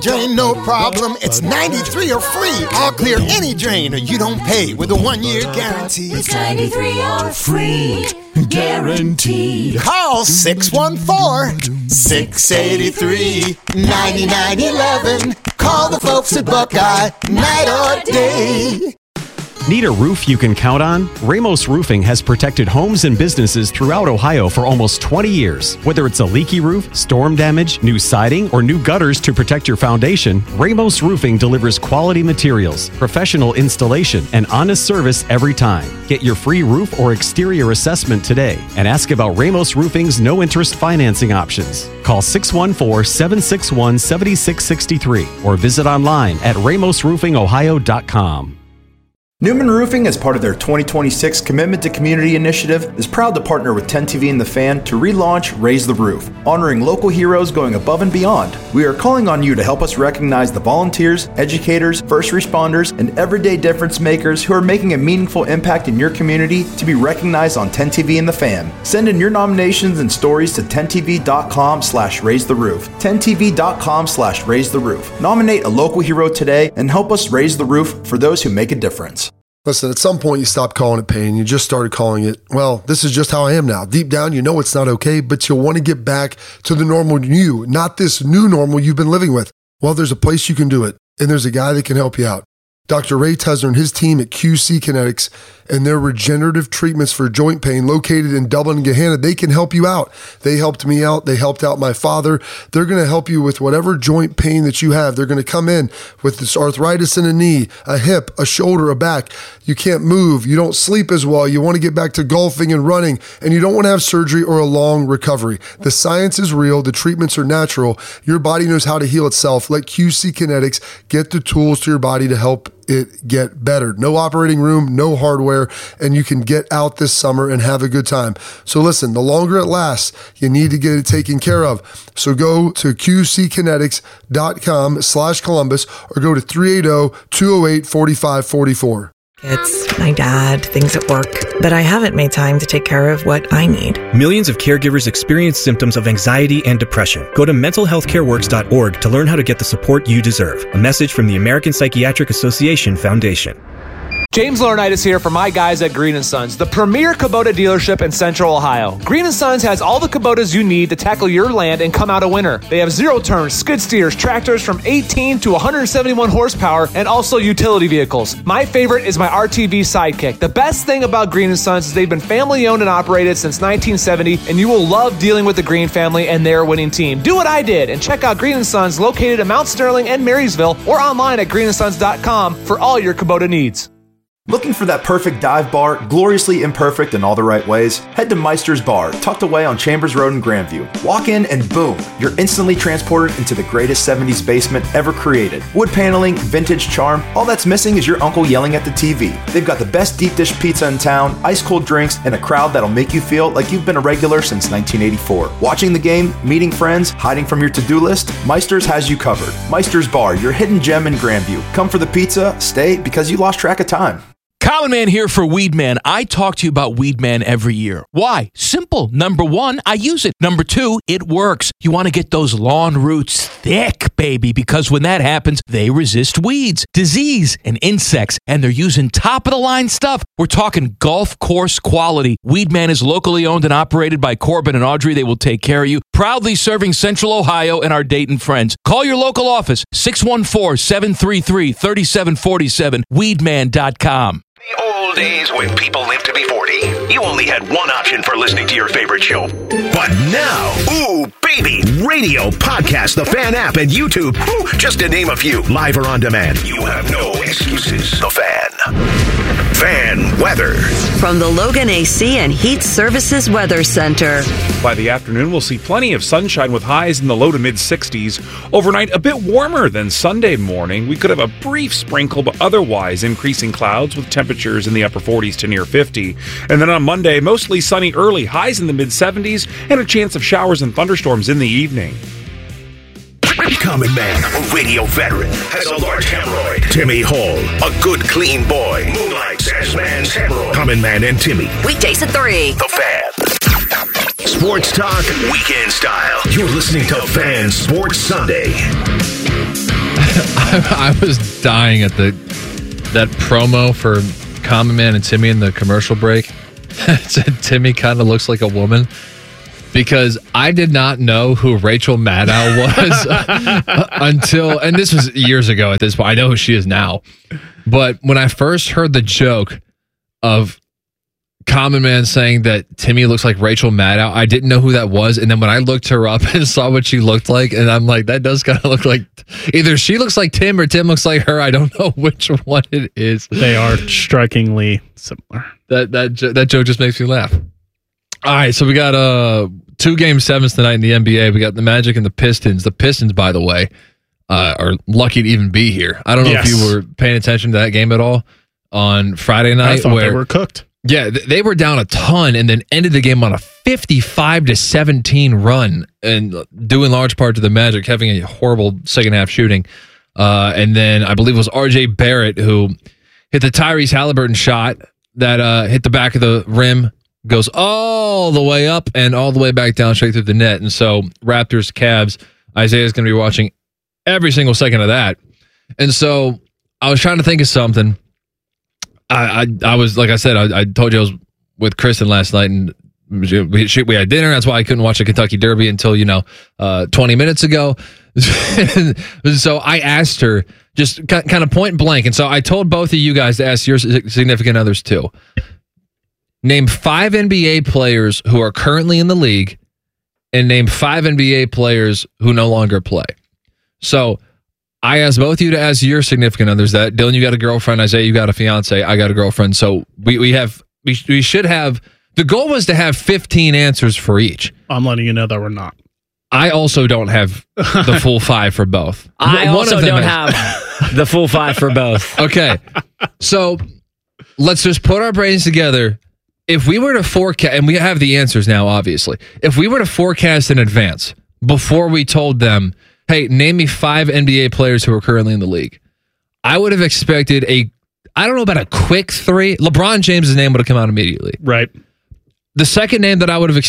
Drain no problem, it's 93 or free. All clear any drain or you don't pay with a 1-year guarantee. It's 93 or free, guaranteed. Call 614-683-9911. Call the folks at Buckeye, night or day. Need a roof you can count on? Ramos Roofing has protected homes and businesses throughout Ohio for almost 20 years. Whether it's a leaky roof, storm damage, new siding, or new gutters to protect your foundation, Ramos Roofing delivers quality materials, professional installation, and honest service every time. Get your free roof or exterior assessment today and ask about Ramos Roofing's no-interest financing options. Call 614-761-7663 or visit online at ramosroofingohio.com. Newman Roofing, as part of their 2026 Commitment to Community initiative, is proud to partner with 10TV and The Fan to relaunch Raise the Roof, honoring local heroes going above and beyond. We are calling on you to help us recognize the volunteers, educators, first responders, and everyday difference makers who are making a meaningful impact in your community to be recognized on 10TV and The Fan. Send in your nominations and stories to 10tv.com/raisetheroof. 10tv.com/raisetheroof. Nominate a local hero today and help us raise the roof for those who make a difference. Listen, at some point you stopped calling it pain. You just started calling it, well, this is just how I am now. Deep down, you know it's not okay, but you'll want to get back to the normal you, not this new normal you've been living with. Well, there's a place you can do it, and there's a guy that can help you out. Dr. Ray Tesner and his team at QC Kinetics and their regenerative treatments for joint pain located in Dublin and Gahanna, they can help you out. They helped me out. They helped out my father. They're going to help you with whatever joint pain that you have. They're going to come in with this arthritis in a knee, a hip, a shoulder, a back. You can't move. You don't sleep as well. You want to get back to golfing and running, and you don't want to have surgery or a long recovery. The science is real. The treatments are natural. Your body knows how to heal itself. Let QC Kinetics get the tools to your body to help it get better. No operating room, no hardware, and you can get out this summer and have a good time. So listen, the longer it lasts, you need to get it taken care of. So go to qckinetics.com/Columbus or go to 380-208-4544. It's my dad, things at work, but I haven't made time to take care of what I need. Millions of caregivers experience symptoms of anxiety and depression. Go to mentalhealthcareworks.org to learn how to get the support you deserve. A message from the American Psychiatric Association Foundation. James Laurinaitis here for my guys at Green & Sons, the premier Kubota dealership in Central Ohio. Green & Sons has all the Kubotas you need to tackle your land and come out a winner. They have zero-turn, skid steers, tractors from 18 to 171 horsepower, and also utility vehicles. My favorite is my RTV Sidekick. The best thing about Green & Sons is they've been family-owned and operated since 1970, and you will love dealing with the Green family and their winning team. Do what I did and check out Green & Sons located in Mount Sterling and Marysville or online at greenandsons.com for all your Kubota needs. Looking for that perfect dive bar, gloriously imperfect in all the right ways? Head to Meister's Bar, tucked away on Chambers Road in Grandview. Walk in and boom, you're instantly transported into the greatest 70s basement ever created. Wood paneling, vintage charm, all that's missing is your uncle yelling at the TV. They've got the best deep dish pizza in town, ice cold drinks, and a crowd that'll make you feel like you've been a regular since 1984. Watching the game, meeting friends, hiding from your to-do list, Meister's has you covered. Meister's Bar, your hidden gem in Grandview. Come for the pizza, stay because you lost track of time. Common Man here for Weed Man. I talk to you about Weed Man every year. Why? Simple. Number one, I use it. Number two, it works. You want to get those lawn roots thick, baby, because when that happens, they resist weeds, disease, and insects, and they're using top-of-the-line stuff. We're talking golf course quality. Weed Man is locally owned and operated by Corbin and Audrey. They will take care of you. Proudly serving Central Ohio and our Dayton friends. Call your local office, 614-733-3747, weedman.com. The old days when people lived to be 40, you only had one option for listening to your favorite show. But now, ooh, baby, radio, podcast, the Fan app, and YouTube, ooh, just to name a few, live or on demand. You have no excuses. The Fan. Fan weather. From the Logan AC and Heat Services Weather Center. By the afternoon, we'll see plenty of sunshine with highs in the low to mid-60s. Overnight, a bit warmer than Sunday morning. We could have a brief sprinkle, but otherwise increasing clouds with temperatures in the upper 40s to near 50. And then on Monday, mostly sunny early, highs in the mid-70s, and a chance of showers and thunderstorms in the evening. Common Man, a radio veteran, has a large hemorrhoid. Timmy Hall, a good, clean boy, moonlights as man's hemorrhoid. Common Man and Timmy. Weekdays at 3. The Fan. Sports talk, weekend style. You're listening to Fan Sports Sunday. I was dying at that promo for Common Man and Timmy in the commercial break. It said Timmy kind of looks like a woman, because I did not know who Rachel Maddow was until, and this was years ago at this point. I know who she is now. But when I first heard the joke of Common Man saying that Timmy looks like Rachel Maddow, I didn't know who that was. And then when I looked her up and saw what she looked like, and I'm like, that does kind of look like either she looks like Tim or Tim looks like her. I don't know which one it is. They are strikingly similar. That joke just makes me laugh. All right, so we got 2 Game 7s tonight in the NBA. We got the Magic and the Pistons. The Pistons, by the way, are lucky to even be here. I don't know if you were paying attention to that game at all on Friday night. I thought they were cooked. Yeah, they were down a ton and then ended the game on a 55-17 run, and due in large part to the Magic having a horrible second half shooting. And then I believe it was RJ Barrett who hit the Tyrese Halliburton shot that hit the back of the rim, goes all the way up and all the way back down straight through the net. And so Raptors, Cavs, Isaiah's going to be watching every single second of that. And so I was trying to think of something. I was, like I said, I told you I was with Kristen last night, and we had dinner. That's why I couldn't watch the Kentucky Derby until 20 minutes ago. So I asked her just kind of point blank, and so I told both of you guys to ask your significant others too. Name 5 NBA players who are currently in the league, and name 5 NBA players who no longer play. So I asked both of you to ask your significant others that. Dylan, you got a girlfriend. Isaiah, you got a fiance. I got a girlfriend. So we should have. The goal was to have 15 answers for each. I'm letting you know that we're not. I also don't have the full 5 for both. I also don't have the full 5 for both. Okay. So let's just put our brains together. If we were to forecast, and we have the answers now, obviously. If we were to forecast in advance before we told them, hey, name me 5 NBA players who are currently in the league, I would have expected I don't know about a quick 3. LeBron James' name would have come out immediately. Right. The second name that I would have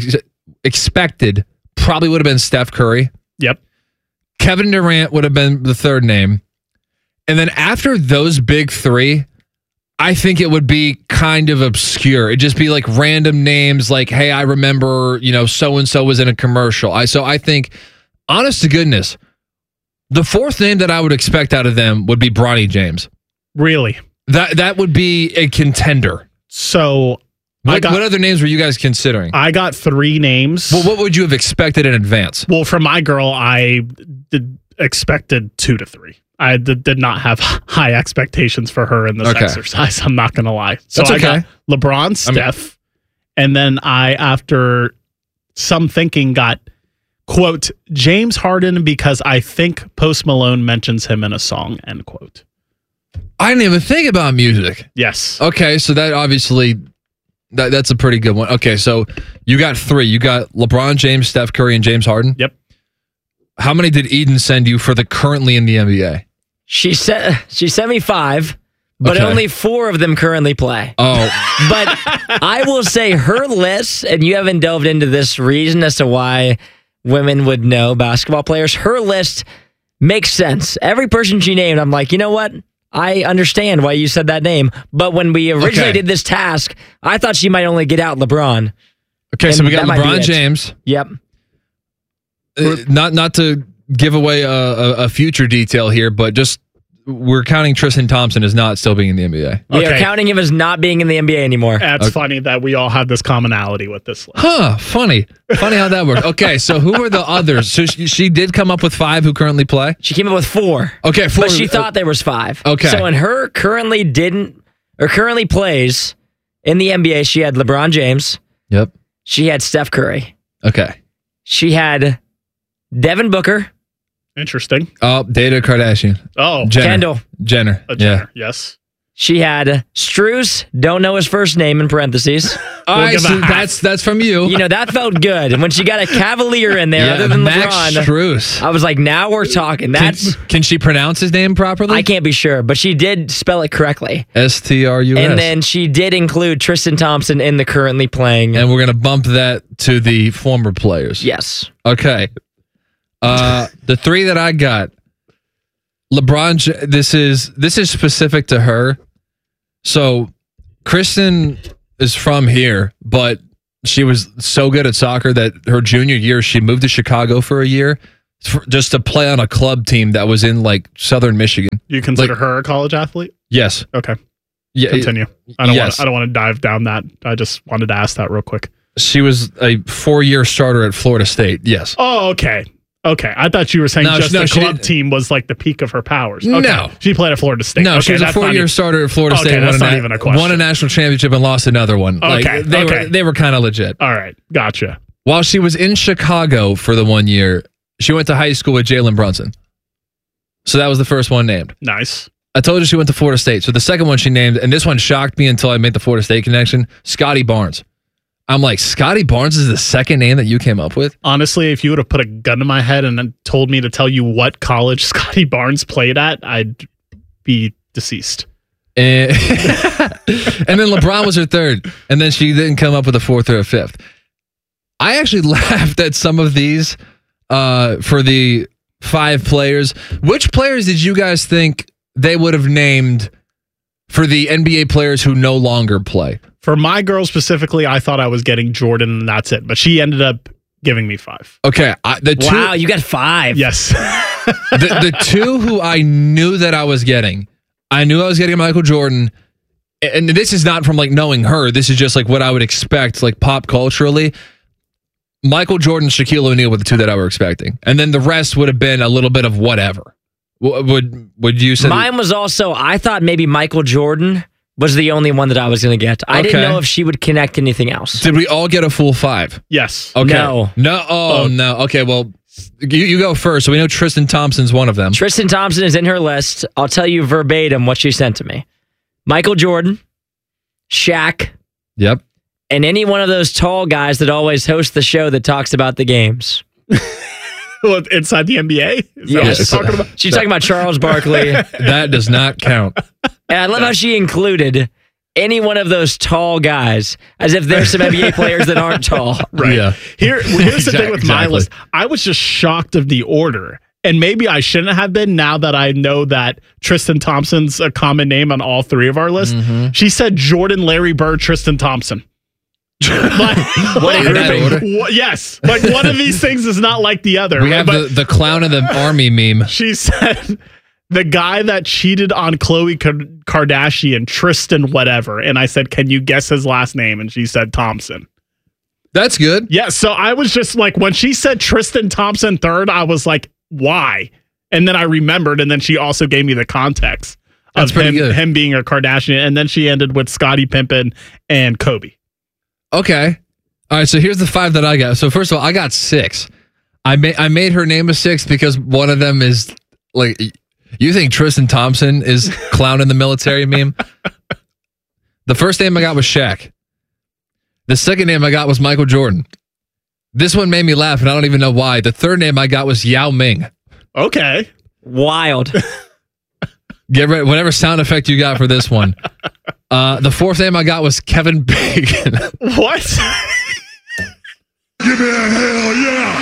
expected probably would have been Steph Curry. Yep. Kevin Durant would have been the third name. And then after those big 3, I think it would be kind of obscure. It'd just be like random names like, hey, I remember, so-and-so was in a commercial. So I think, honest to goodness, the fourth name that I would expect out of them would be Bronny James. Really? That would be a contender. So what other names were you guys considering? I got 3 names. Well, what would you have expected in advance? Well, for my girl, I expected 2 to 3. I did not have high expectations for her in this exercise. I'm not going to lie. So I got LeBron, Steph, and then I, after some thinking, got, quote, James Harden because I think Post Malone mentions him in a song, end quote. I didn't even think about music. Yes. Okay, so that obviously, that's a pretty good one. Okay, so you got 3. You got LeBron James, Steph Curry, and James Harden? Yep. How many did Eden send you for the currently in the NBA? She sent me 5, but only 4 of them currently play. Oh. But I will say her list, and you haven't delved into this reason as to why women would know basketball players. Her list makes sense. Every person she named, I'm like, you know what? I understand why you said that name. But when we originally did this task, I thought she might only get out LeBron. Okay, so we got LeBron James. Yep. Not to give away a future detail here, but just we're counting Tristan Thompson as not still being in the NBA. We are counting him as not being in the NBA anymore. That's funny that we all have this commonality with this list. Huh, funny how that works. Okay, so who were the others? So she did come up with 5 who currently play? She came up with 4. Okay, 4. But she thought there was 5. Okay. So in her currently plays in the NBA, she had LeBron James. Yep. She had Steph Curry. Okay. She had Devin Booker. Interesting. Oh, Data Kardashian. Oh, Kendall Jenner. Jenner. Yes. She had Strus. Don't know his first name in parentheses. All right, so that's from you. That felt good. And when she got a Cavalier in there, other than Max LeBron, Strus. I was like, now we're talking. Can she pronounce his name properly? I can't be sure, but she did spell it correctly. Strus. And then she did include Tristan Thompson in the currently playing. And we're gonna bump that to the former players. Yes. Okay. The 3 that I got: LeBron, this is specific to her. So Kristen is from here, but she was so good at soccer that her junior year, she moved to Chicago for a year just to play on a club team that was in like Southern Michigan. You consider her a college athlete? Yes. Okay. Yeah. Continue. I don't want to dive down that. I just wanted to ask that real quick. She was a 4-year starter at Florida State. Yes. Oh, okay. Okay. I thought you were saying the club team was like the peak of her powers. Okay. No. She played at Florida State. No, she was a 4-year starter at Florida State. That's not even a question. Won a national championship and lost another one. Okay. They were kind of legit. All right. Gotcha. While she was in Chicago for the 1 year, she went to high school with Jalen Brunson. So that was the first one named. Nice. I told you she went to Florida State. So the second one she named, and this one shocked me until I made the Florida State connection, Scotty Barnes. I'm like, Scotty Barnes is the second name that you came up with? Honestly, if you would have put a gun to my head and then told me to tell you what college Scotty Barnes played at, I'd be deceased. And then LeBron was her third. And then she didn't come up with a fourth or a fifth. I actually laughed at some of these for the 5 players. Which players did you guys think they would have named for the NBA players who no longer play? For my girl specifically, I thought I was getting Jordan and that's it. But she ended up giving me 5. Okay. Wow, you got 5. Yes. the 2 who I knew that I was getting, Michael Jordan. And this is not from like knowing her. This is just like what I would expect, like pop culturally. Michael Jordan, Shaquille O'Neal were the 2 that I were expecting. And then the rest would have been a little bit of whatever. Would you say? Mine was also, I thought maybe Michael Jordan was the only one that I was going to get. I didn't know if she would connect anything else. Did we all get a full 5? Yes. Okay. No. No. Okay, well, you go first. So we know Tristan Thompson's one of them. Tristan Thompson is in her list. I'll tell you verbatim what she sent to me. Michael Jordan, Shaq. Yep. And any one of those tall guys that always host the show that talks about the games. Inside the NBA? Yes. She's talking about Charles Barkley. That does not count. And I love how she included any one of those tall guys as if there's some NBA players that aren't tall. Right. Yeah. Here's the thing with my list. I was just shocked of the order. And maybe I shouldn't have been now that I know that Tristan Thompson's a common name on all 3 of our lists. Mm-hmm. She said Jordan, Larry Bird, Tristan Thompson. Yes. Like one of these things is not like the other. We have the clown of the army meme. She said the guy that cheated on Khloe Kardashian, Tristan whatever. And I said, can you guess his last name? And she said Thompson. That's good. Yeah. So I was just like, when she said Tristan Thompson third, I was like, why? And then I remembered. And then she also gave me the context of him being a Kardashian. And then she ended with Scottie Pippen and Kobe. Okay. All right. So here's the 5 that I got. So first of all, I got 6. I made her name a 6 because one of them is like, you think Tristan Thompson is clown in the military meme? The first name I got was Shaq. The second name I got was Michael Jordan. This one made me laugh, and I don't even know why. The third name I got was Yao Ming. Okay. Wild. Get ready. Whatever sound effect you got for this one. The fourth name I got was Kevin Bacon. What? Give me a hell yeah.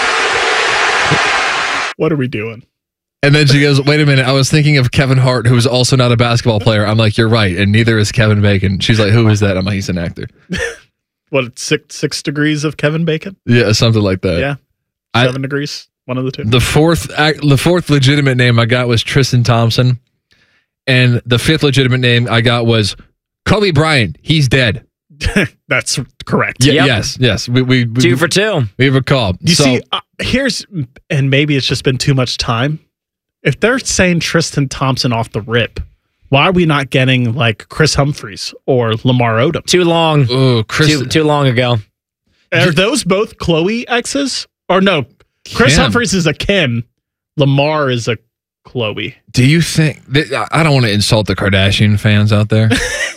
What are we doing? And then she goes, wait a minute. I was thinking of Kevin Hart, who is also not a basketball player. I'm like, you're right. And neither is Kevin Bacon. She's like, who is that? I'm like, he's an actor. What, 6 degrees of Kevin Bacon? Yeah, something like that. Yeah. 7 degrees. One of the 2. The fourth legitimate name I got was Tristan Thompson. And the 5th legitimate name I got was Kobe Bryant. He's dead. That's correct. Yeah, yep. Yes. We 2 for 2. We recall. You see, and maybe it's just been too much time. If they're saying Tristan Thompson off the rip, why are we not getting like Chris Humphries or Lamar Odom? Too long. Oh, too long ago. Are those both Khloe exes? Or no, Chris Humphries is a Kim. Lamar is a Khloe. Do you think I don't want to insult the Kardashian fans out there?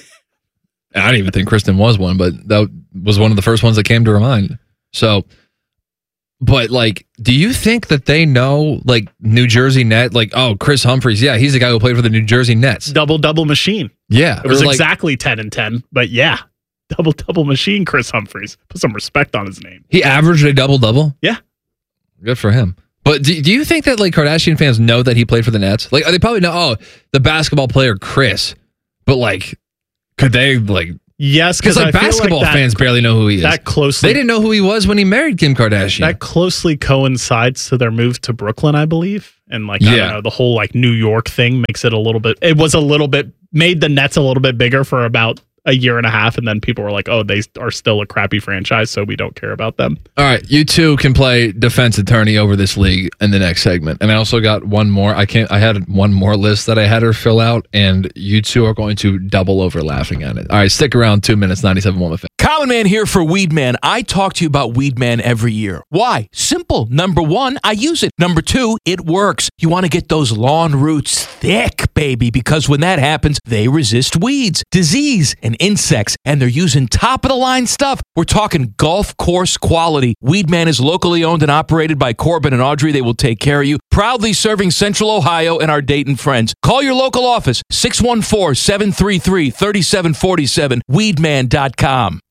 I didn't even think Kristen was one, but that was one of the first ones that came to her mind. So, but like, do you think that they know like New Jersey Net? Like, oh, Chris Humphries, yeah, he's the guy who played for the New Jersey Nets. Double machine. Yeah, it was exactly 10 and 10, but yeah, double machine. Chris Humphries, put some respect on his name. He averaged a double. Yeah, good for him. But do you think that like Kardashian fans know that he played for the Nets? Like, they probably know, the basketball player Chris. But like, could they like? Yes, because like basketball fans barely know who he is. That closely, they didn't know who he was when he married Kim Kardashian. That closely coincides to their move to Brooklyn, I believe. And like, I don't know, the whole like New York thing makes it a little bit. It was a little bit made the Nets a little bit bigger for about a year and a half, and then people were like, "Oh, they are still a crappy franchise, so we don't care about them." All right, you two can play defense attorney over this league in the next segment, and I also got one more. I had one more list that I had her fill out, and you two are going to double over laughing at it. All right, stick around. 2 minutes. 97.1 FM. Common Man here for Weed Man. I talk to you about Weed Man every year. Why? Simple. Number one, I use it. Number two, it works. You want to get those lawn roots thick, baby, because when that happens, they resist weeds, disease, and insects, and they're using top-of-the-line stuff. We're talking golf course quality. Weed Man is locally owned and operated by Corbin and Audrey. They will take care of you. Proudly serving Central Ohio and our Dayton friends. Call your local office, 614-733-3747, weedman.com.